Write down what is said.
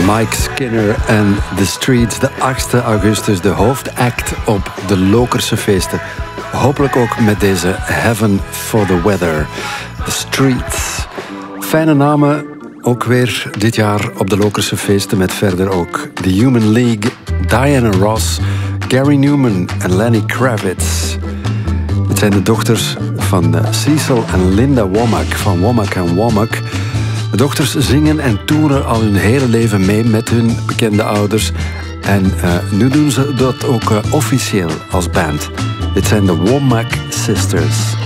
Mike Skinner en The Streets, de 8e augustus, de hoofdact op de Lokerse feesten. Hopelijk ook met deze Heaven for the Weather. The Streets. Fijne namen, ook weer dit jaar op de Lokerse feesten, met verder ook The Human League, Diana Ross, Gary Newman en Lenny Kravitz. Het zijn de dochters van Cecil en Linda Womack van Womack & Womack. De dochters zingen en toeren al hun hele leven mee met hun bekende ouders. En nu doen ze dat ook officieel als band. Dit zijn de Womack Sisters.